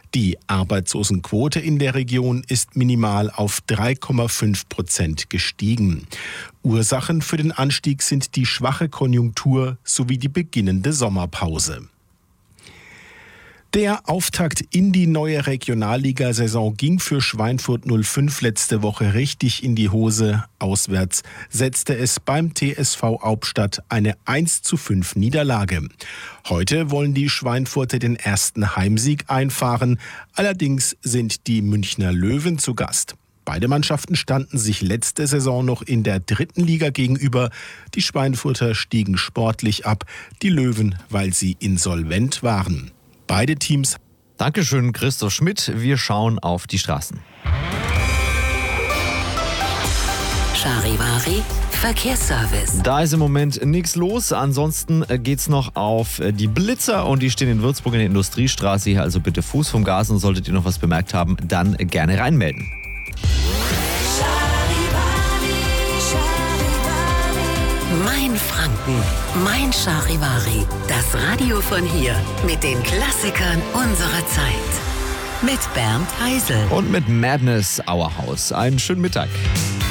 Die Arbeitslosenquote in der Region ist minimal auf 3,5% gestiegen. Ursachen für den Anstieg sind die schwache Konjunktur sowie die beginnende Sommerpause. Der Auftakt in die neue Regionalligasaison ging für Schweinfurt 05 letzte Woche richtig in die Hose. Auswärts setzte es beim TSV Hauptstadt eine 1:5 Niederlage. Heute wollen die Schweinfurter den ersten Heimsieg einfahren. Allerdings sind die Münchner Löwen zu Gast. Beide Mannschaften standen sich letzte Saison noch in der 3. Liga gegenüber. Die Schweinfurter stiegen sportlich ab, die Löwen, weil sie insolvent waren. Beide Teams. Dankeschön, Christoph Schmidt. Wir schauen auf die Straßen. Charivari Verkehrsservice. Da ist im Moment nichts los. Ansonsten geht's noch auf die Blitzer und die stehen in Würzburg in der Industriestraße. Hier also bitte Fuß vom Gas und solltet ihr noch was bemerkt haben, dann gerne reinmelden. Mein Franken, mein Charivari. Das Radio von hier mit den Klassikern unserer Zeit. Mit Bernd Heisel. Und mit Madness Our House. Einen schönen Mittag.